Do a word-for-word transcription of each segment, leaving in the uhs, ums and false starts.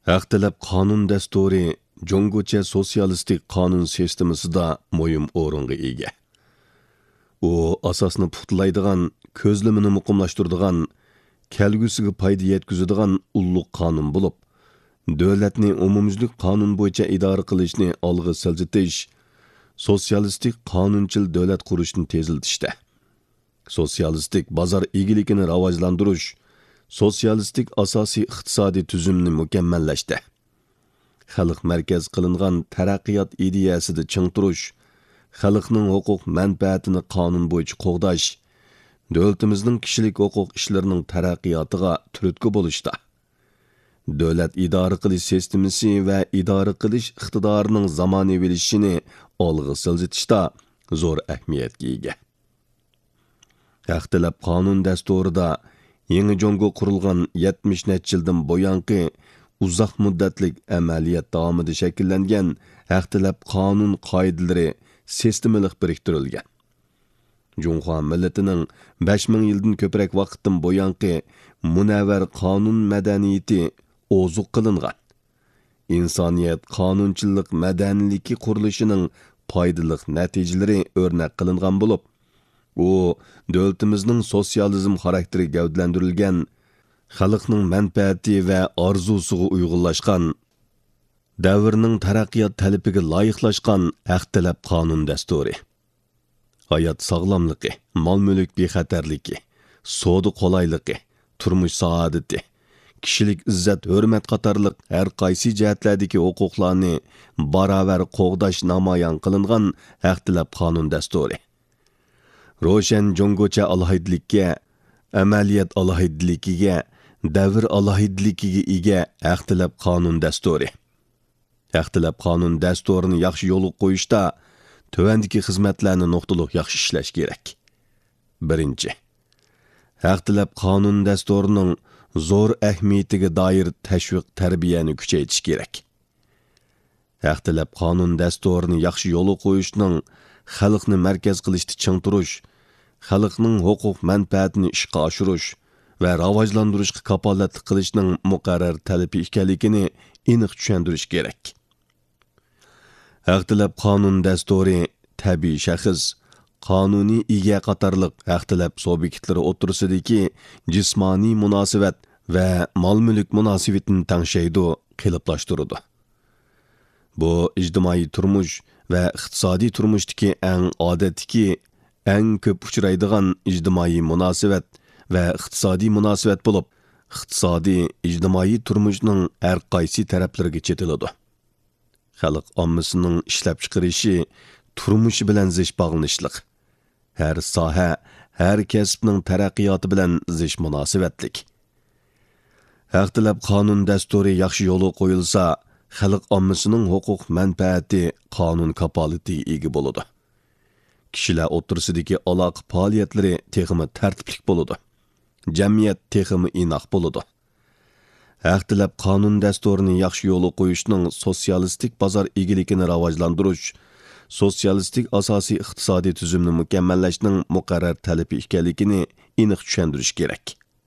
Haq talab qonun dasturi Jongocha sotsialistik qonun sistemasida muhim o'ringa ega. U asosni puxtalaydigan, ko'zlamini muqimlashtiradigan, kelgusiga foyda yetkazadigan ulluq qonun bo'lib, davlatni umumyuzlik qonun bo'yicha idora qilishni olg'a siljitish, sotsialistik qonunchil davlat qurishni teziltishda. Sotsialistik bozor egiligini rivojlantirish, sotsialistik asosiy iqtisodiy tuzumni mukammallashdi. Xalq markaz qilingan taraqqiyot ideyasida ching turish, xalqning huquq manfaatini qonun bo'yicha qo'g'dash, davlatimizning kishilik huquq ishlarining taraqqiyotiga turtki bo'lishda. Davlat idora qilish sistemasi va idora qilish iqtidorining zamonaviylashishini olg'a siljitishda zo'r ahamiyatga ega. Haq talab qonun dasturida Yangi Jongo qurilgan yetmish necha yildan buyangi uzoq muddatlik amaliyot davomida shakllangan haq talab qonun qoidalari sistemalik biriktirilgan. Jongo millatining besh ming yildan ko'proq vaqtdan buyangi munavvar qonun madaniyati ozuq qilingan. İnsaniyat qonunchilik madaniyati qurilishining foydali natijalari o'rnak qilingan bo'lib, u davlatimizning sotsializm xarakteri gavdalantirilgan, xalqning manfaati va orzusiga uyg'unlashgan, davrning taraqqiyot talabiga loyiqlashgan haq talab qonun dasturi. Hayot sog'lomligi, mol-mulk bexatarligi, savdo qulayligi, turmush saodati, kishilik izzat hurmat qatorliq har qaysi jihatlardagi huquqlarni barobar qo'g'dash namoyon qilingan haq talab qonun dasturi. Ro'shan Jongocha alohidlikka, amaliyat alohidligiga, davr alohidligiga ega haq talab qonun dasturi. Haq talab qonun dasturini yaxshi yo'l qo'yishda tövandagi xizmatlarni nuqtaliq yaxshi ishlash kerak. Birinchi, haq talab qonun dasturining zo'r ahamiyatiga doir tashviq tarbiyani kuchaytirish kerak. Haq talab qonun dasturini yaxshi yo'l qo'yishning xalqni markaz qilishda ching turish, xalqning huquq manfaatini ishga oshirish va rivojlantirishga kapolatlik qilishning muqarrar talabi ekanligini aniq tushuntirish kerak. Haq talab qonun dasturi tabiiy shaxs, qonuniy ega qatorliq haq talab sub'ektlari o'tirisidagi jismoniy munosabat va mol-mulk munosabatini tangshaydi, qiliplashtiradi. Bu ijtimoiy turmush va iqtisodiy turmushdagi eng odatdagi, eng ko'p uchraydigan ijtimoiy munosabat va iqtisodiy munosabat bo'lib, iqtisodiy, ijtimoiy turmushning har qaysi taraflariga chetiladi. Xalq ommasining ishlab chiqarishi turmushi bilan zich bog'lanishliq. Har soha, har kasbning taraqqiyoti bilan zich munosabatlik. Haq talab qonun dasturi yaxshi yo'l qo'yilsa, xalq ommasining huquq manfaati qonun kapolatiga ega bo'ladi. Kishilar o'tirisidagi aloqa faoliyatlari texmi tartiblik bo'ladi. Jamiyat texmi inoq bo'ladi. Haq talab qonun dasturini yaxshi yo'l qo'yishning sotsialistik bozor egiligini rivojlantirish, sotsialistik asosiy iqtisodiy tuzumni mukammallashning muqarrar talabi ekanligini aniq tushuntirish kerak.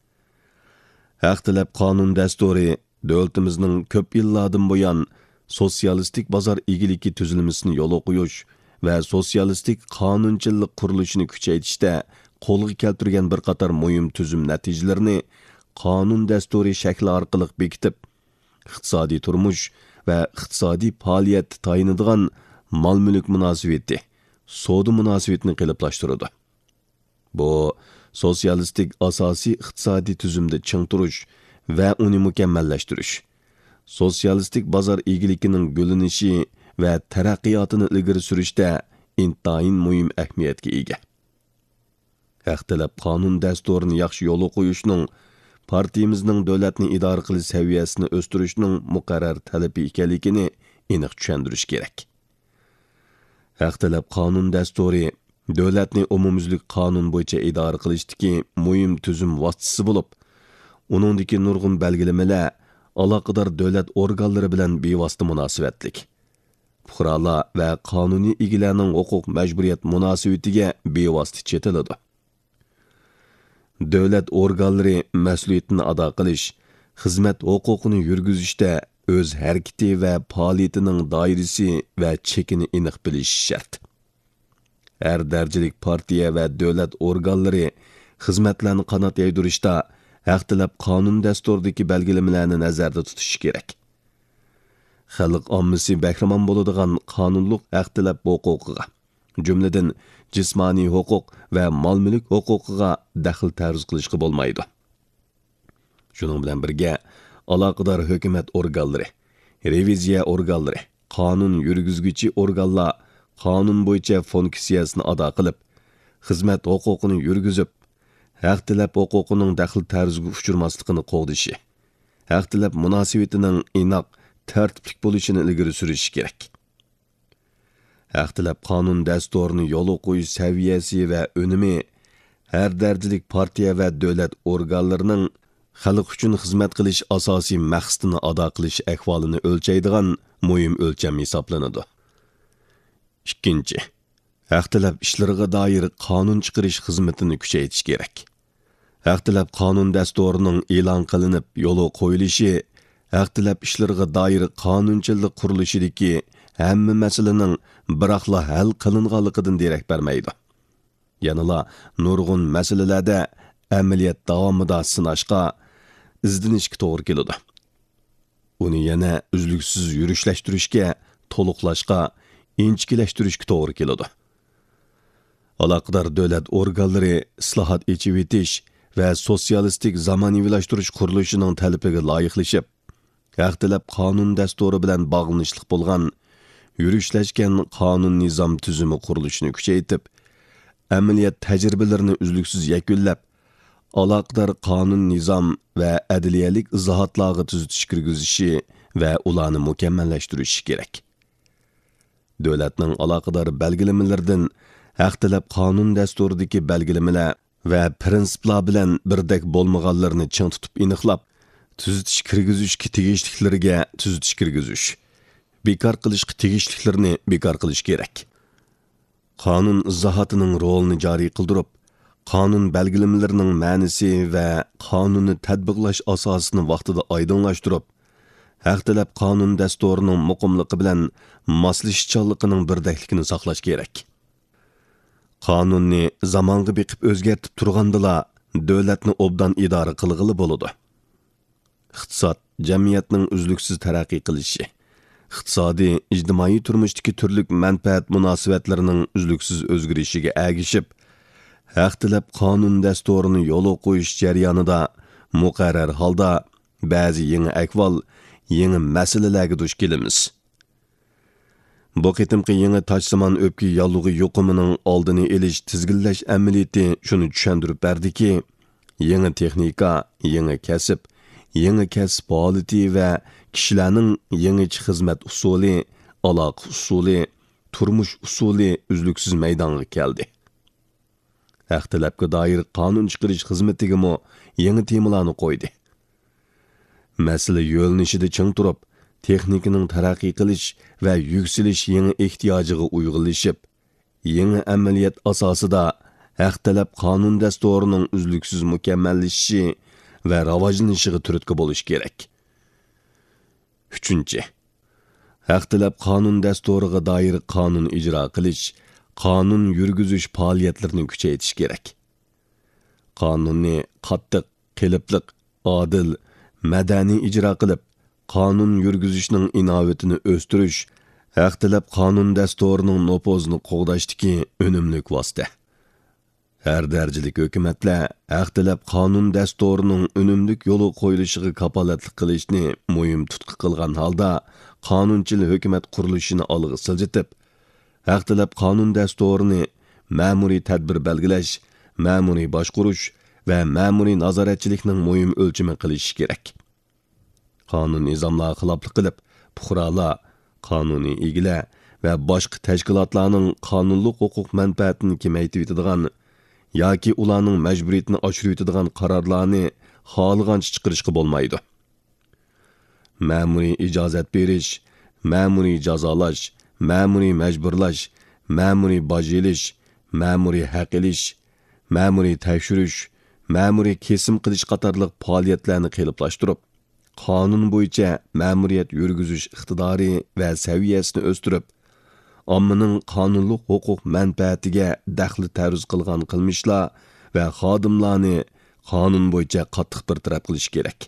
Haq talab qonun dasturi davlatimizning ko'p yillardan buyon sotsialistik bozor egiligi tuzilmasini yo'l qo'yish va sotsialistik qonunchilik qurilishini kuchaytirishda qo'lga keltirgan bir qator muhim tuzum natijalarini qonun dasturi shakli orqali bekitib, iqtisodiy turmush va iqtisodiy faoliyat tayinadigan mol-mulk munosabati, savdo munosabatini qiliplashtiradi. Bu sotsialistik asosiy iqtisodiy tuzumda ching turish va uni mukammallashtirish, sotsialistik bozor egiligining gulinishi va taraqqiyotini ilgari surishda intayin muhim ahamiyatga ega. Haq talab qonun dasturini yaxshi yo'l qo'yishning partiyamizning davlatni idora qilish saviyasini o'stirishning muqarrar talabi ekanligini aniq tushuntirish kerak. Haq talab qonun dasturi davlatni umumyuzlik qonun bo'yicha idora qilishdagi muhim tuzum vositasi bo'lib, uningdagi nurg'un belgilamalar aloqador davlat organlari bilan bevosita munosabatlik. Fuqarolar va qonuniy egalarning huquq majburiyat munosabatiga bevosita chetiladi. Davlat organlari mas'uliyatini ado qilish, xizmat huquqini yurgizishda o'z harakati va faoliyatining doirasi va chekini aniq bilishi shart. Har darajalik partiya va davlat organlari xizmatlarni qanot yaydirishda haq tilab qonun dasturidagi belgilamelarni nazarda tutishi kerak. Xalq ommasi bahramon bo'ladigan qonunliq haq tilab huquqiga, jumladan jismoniy huquq va mol-mulk huquqiga daxl tarz qilishga bo'lmaydi. Shuning bilan birga aloqador hukumat organlari, reviziya organlari, qonun yurgizguchi organlar qonun bo'yicha funksiyasini ado qilib, xizmat huquqini yurgizib, haq tilab huquqining daxl tarziga uchirmasligini qo'g'dishi, haq tilab munosabatining inoq, tartibli bo'lishini ilgari surish kerak. Haq tilab qonun dasturini yo'l qo'yish saviyasi va unumi har darajalik partiya va davlat organlarining xalq uchun xizmat qilish asosiy maqsadini ado qilish ahvolini o'lchaydigan muhim o'lcham hisoblanadi. Ikkinchi, haq tilab ishlariga doir qonun chiqarish xizmatini kuchaytirish kerak. Haq tilab qonun dasturining e'lon qilinib yo'li qo'yilishi haq tilab ishlariga doir qonunchilik qurilishidagi hamma masalaning biroqla hal qilinganligidan derak bermaydi. Yanıla nurg'un masalalarda amaliyot davomida sinashga, izlanishga to'g'ri keladi. Uni yana uzluksiz yurishlashtırishga, to'liqlashga, inchikilashtirishga to'g'ri keladi. Aloqador davlat organlari islohot echib etish va sotsialistik zamonaviylashtirish qurilishining talabiga loyiqlashib, haq tilab qonun dasturi bilan bog'lanishliq bo'lgan yurishlashgan qonun nizom tuzumi qurilishini kuchaytirib, amaliyot tajribalarini uzluksiz yakunlab, aloqador qonun nizom va adliyalik izohotlarga tuzitish kirgizishi va ularni mukammallashtirishi kerak. Davlatning aloqador belgilamalaridan haq tilab qonun dasturidagi belgilamalar va prinsiplar bilan birdek bo'lmaganlarni ching tutib aniqlab, tuzitish kirgizishga tegishliklariga tuzitish kirgizish, bekor qilishga tegishliklarini bekor qilish kerak. Qonun izohotining rolini joriy qildirib, qonun belgilamalarining ma'nosi va qonunni tatbiqlash asosini vaqtida oydinlashtirib, haq tilab qonun dasturining muqimligi bilan moslashuvchanligining birdakligini saqlash kerak. Qonunni zamonga beqib o'zgartib turgandila davlatni obdan idora qilg'ili bo'ladi. Iqtisod jamiyatning uzluksiz taraqqiy qilishi, iqtisodiy, ijtimoiy turmushdagi turli manfaat munosabatlarining uzluksiz o'zgarishiga agishib, haq tilab qonun dasturini yo'l qo'yish jarayonida muqarrar holda ba'zi yangi ahvol, yangi masalalarga duch kelamiz. Bu qitimqi yangi tajsimon o'pki yollig'i yuqumining oldini elish, tizginlash amaliyoti shuni tushuntirib berdiki, yangi texnika, yangi kasb, yangi kasb faoliyati va kishilarning yangi xizmat usuli, aloqa usuli, turmush usuli uzluksiz maydonga keldi. Haq talabga doir qonun chiqarish xizmatiga mo yangi temalarni qo'ydi. Masala yo'lnishida ching turib, texnikaning taraqqiy qilish va yuksalish yangi ehtiyojiga uyg'unlashib, yangi amaliyot asosida haq talab qonun dasturining uzluksiz mukammallashishi va rivojlanishiga turtki bo'lish kerak. Uchinchi, haq tilab qonun dasturiga doir qonun ijro qilish, qonun yurgizish faoliyatlarini kuchaytirish kerak. Qonunni qattiq, qilipliq, adil, madaniy ijro qilib, qonun yurgizishning inovatini o'stirish, haq tilab qonun dasturining nopozini qo'g'dashdagi unumli vosita. Har darajalik hukumatlar haq tilab qonun dasturining unumli yo'li qo'yilishiga kapolatlik qilishni muhim tutqi qilgan holda qonunchil hukumat qurilishini olg'a siljitib, haq tilab qonun dasturini ma'muriy tadbir belgilash, ma'muriy boshqarish va ma'muriy nazoratchilikning muhim o'lchami qilish kerak. Qonun nizomlarga xiloflik qilib, fuqarolar, qonuniy egilar va boshqa tashkilotlarning qonunli huquq manfaatini kamaytirib yetadigan yoki ularning majburiyatini oshirib yetadigan qarorlarni xohlagancha chiqarishga bo'lmaydi. Ma'muriy ijozat berish, ma'muriy jazolash, ma'muriy majburlash, ma'muriy boj elish, ma'muriy haq elish, ma'muriy tekshirish, ma'muriy kesim qilish qatorliq faoliyatlarni qiliplashtirib, qonun bo'yicha ma'muriyat yurgizish iqtidori va saviyasini o'stirib, ommaning qonunliq huquq manfaatiga daxli taruz qilgan qilmishlar va xodimlarni qonun bo'yicha qattiq bartaraf qilish kerak.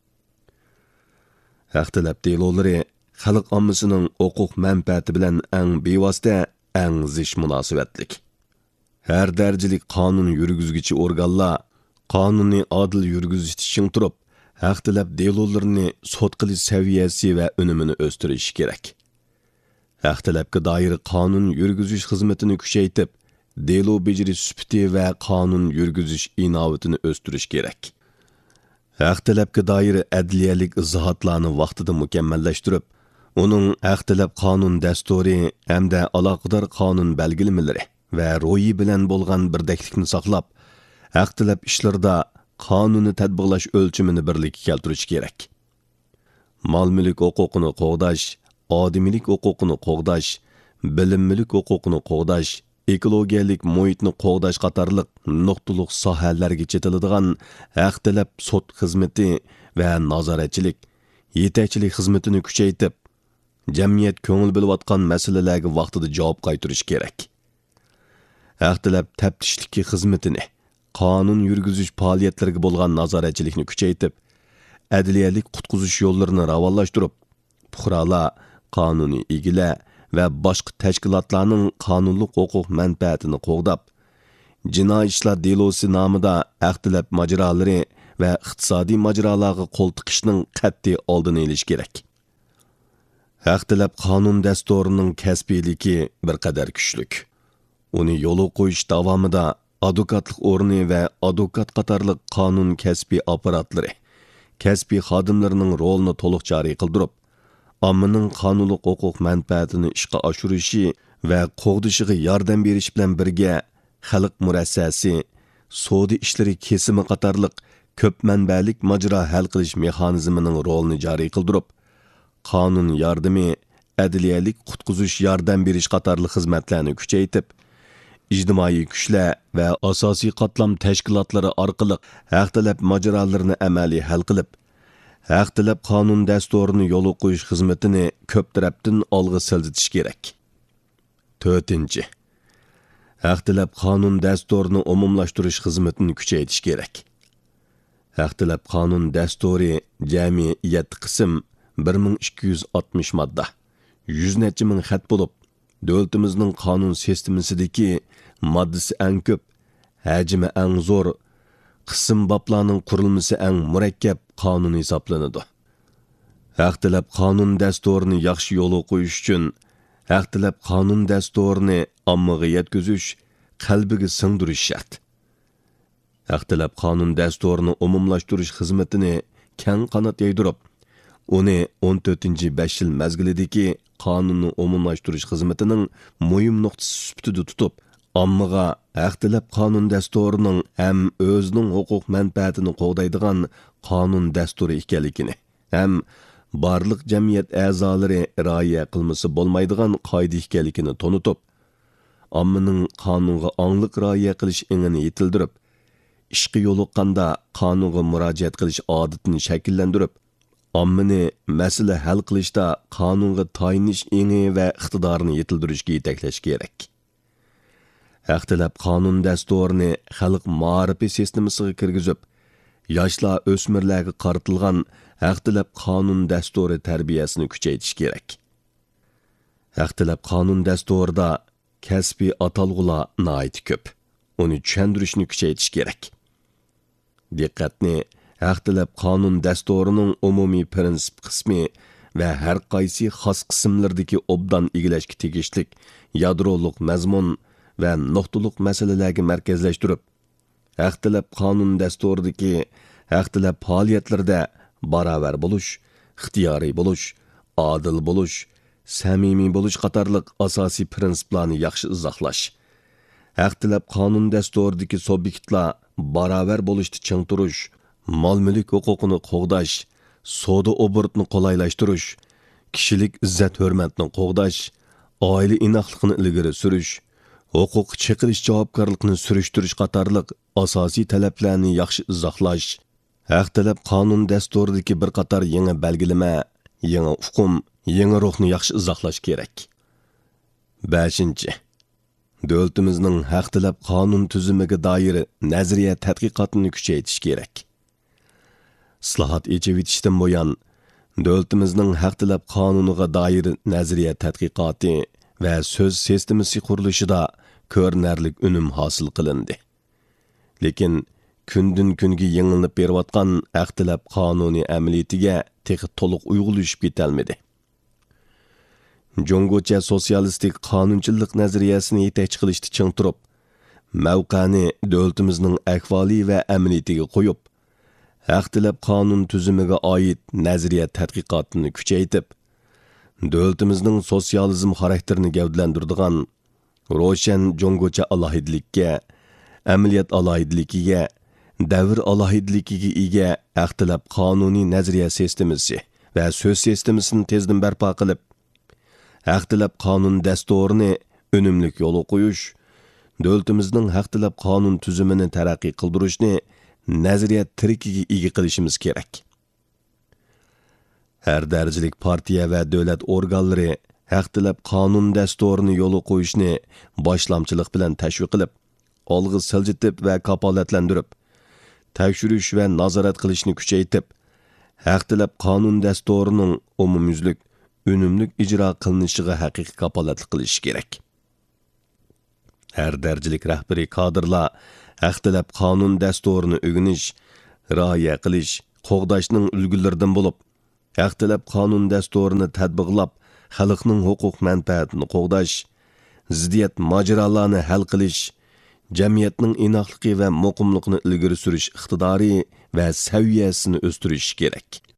Haq talab delolari xalq ommasining huquq manfaati bilan eng bevosita, eng zich munosabatlik. Har darajalik qonun yurgizguchi organlar qonunni adil yurgizish uchun turib, haq talab delolarini sud qilish saviyasi va unumini o'stirish kerak. Haq talabga doir qonun yurgizish xizmatini kuchaytirib, delo bejirish sifati va qonun yurgizish inovatini o'stirish kerak. Haq talabga doir adliyalik izohotlarni vaqtida mukammallashtirib, uning haq talab qonun dasturi hamda aloqador qonun belgilamalari va ro'yi bilan bo'lgan birdaklikni saqlab, haq talab ishlarida qonunni tatbiqlash o'lchimini birlikka keltirish kerak. Mol-mulk huquqini qo'g'dash, odimilik huquqini qo'g'dash, bilim-mulk huquqini qo'g'dash, ekologiyalik muhitni qo'g'dash qatorliq nuqtaliq sohalarga chetiladigan haq talab sud xizmati va nazoratchilik, yetakchilik xizmatini kuchaytirib, jamiyat ko'ngil bilayotgan masalalarga vaqtida javob qaytarish kerak. Haq talab taftishliki xizmatini, qonun yurgizish faoliyatlariga bo'lgan nazoratchilikni kuchaytirib, adliyalik qutqizish yo'llarini ravonlashtirib, fuqarolar, qonuniy egilar va boshqa tashkilotlarning qonunliq huquq manfaatini qo'g'dab, jinoiy ishlar delosi nomida haq talab majrolari va iqtisodiy majrolarga qo'l tiqishning qat'iy oldini olish kerak. Haq talab qonun dasturining kasbiyligi bir qadar kuchlik. Uni yo'l qo'yish davomida advokatlik o'rni va advokat qatorliq qonun kasbiy apparatlari, kasbiy xodimlarining rolini to'liq joriy qildirib, ommaning qonunliq huquq manfaatini ishga oshirishi va qo'g'dishiga yordam berish bilan birga xalq murassasi, savdo ishlari kesimi qatorliq ko'p manbalik majro hal qilish mexanizmining rolini joriy qildirib, qonun yordami, adliyalik qutqizish yordam berish qatorliq xizmatlarni kuchaytirib, ijtimoiy kuchlar va asosiy qatlam tashkilotlari orqali haq talab majrolarini amaliy hal qilib, haq talab qonun dasturini yo'l qo'yish xizmatini ko'p tarafdan olg'a siljitish kerak. to'rtinchi. Haq talab qonun dasturini umumlashtirish xizmatini kuchaytirish kerak. Haq talab qonun dasturi jami yetti qism, bir ming ikki yuz oltmish modda, yuz necha ming xat bo'lib, davlatimizning qonun sistemasidagi moddasi eng ko'p, hajmi eng zo'r, qism boblarning qurilmasi eng murakkab qonun hisoblanadi. Haq talab qonun dasturini yaxshi yo'l qo'yish uchun haq talab qonun dasturini ommaga yetkazish, qalbiga singdirish shart. Haq talab qonun dasturini umumlashtirish xizmatini keng qanot yaydirib, uni o'n to'rtinchi besh yil mazgilidagi qonunni umumlashtirish xizmatining muhim nuqtasi sifatida tutib, ommaga haq talab qonun dasturining ham o'zining huquq manfaatini qo'g'daydigan qonun dasturi ekanligini, ham barliq jamiyat a'zolari rioya qilmasi bo'lmaydigan qoida ekanligini tonitib, ommaning qonunga ongliq rioya qilish ingini yetildirib, ishqi yo'liqqanda qonunga murojaat qilish odatini shakllantirib, ommani masala hal qilishda qonunga tayinish ingi va iqtidorini yetildirishga yetaklash kerak. Haq talab qonun dasturini xalq ma'rifi sistemasiga kirgizib, yoshlar o'smirlarga qaratilgan haq talab qonun dasturi tarbiyasini kuchaytirish kerak. Haq talab qonun dasturida kasbiy atalg'ular nihoyat ko'p. Uni tushuntirishni kuchaytirish kerak. Diqqatni haq talab qonun dasturining umumiy prinsip qismi va har qaysi xos qismlardagi obdan egilashga tegishlik yadroliq mazmun va nuqtaliq masalalarga markazlashtirib, haq talab qonun dasturidagi haq talab faoliyatlarda barobar bo'lish, ixtiyoriy bo'lish, adil bo'lish, samimiy bo'lish qatorliq asosiy prinsiplarni yaxshi izohlash, haq talab qonun dasturidagi subyektlar barobar bo'lishni ching turish, mol-mulk huquqini qo'g'dash, savdo obrutini qolaylashtirish, kishilik izzat-hurmatni qo'g'dash, oila inoqligini ilgari surish, huquq chiqarish javobgarlikni surishtirish qatorliq asosiy talablarni yaxshi izohlash, Haq talab qonun dasturidagi bir qator yangi belgilama, yangi uqum, yangi ruhni yaxshi izohlash kerak. beshinchi. Davlatimizning haq talab qonun tuzumiga doir nazariya tadqiqotini kuchaytirish kerak. Islohot echivitishdan bo'yon davlatimizning haq talab qonuniga doir nazariya tadqiqoti va so'z sistemasi qurilishida ko'rinarli unum hosil qilindi. Lekin kundan kunga yangilanib berayotgan haq talab qonuni amaliyatiga texi to'liq uyg'unlashib ketolmadi. Jongocha sotsialistik qonunchilik nazariyasini yetakchi qilishda ching turib, mavqani davlatimizning ahvoli va amaliyatiga qo'yib, haq talab qonun tuzumiga oid nazariya tadqiqotini kuchaytirib, davlatimizning sotsializm xarakterini gavdalantiradigan ro'shan jongocha alohidlikka, amaliyat alohidligiga, davr alohidligiga ega haq talab qonuniy nazariya sistemasi va so'z sistemasini tezdan barpo qilib, haq talab qonun dasturini unumlik yo'l qo'yish, davlatimizning haq talab qonun tuzumini taraqqiy qildirishni nazariyat tirikiga ega qilishimiz kerak. Har darajalik partiya va davlat organlari haq talab qonun dasturini yo'l qo'yishni boshlamchilik bilan tashviq qilib, olg'a siljitib va kapolatlantirib, tekshirish va nazorat qilishni kuchaytirib, haq talab qonun dasturining umumyuzlik, unumlik ijro qilinishiga haqiqiy kapolatlik qilish kerak. Har darajalik rahbariy kadrlar haq talab qonun dasturini o'rganish, rioya qilish, qo'g'dashning ulgularidan bo'lib, haq talab qonun dasturini tatbiqlab, xalqning huquq manfaatini qo'g'dash, ziddiyat mojarolarni hal qilish, jamiyatning inoqligi va muqimligini ilgari surish iqtidori va saviyasini o'stirish kerak.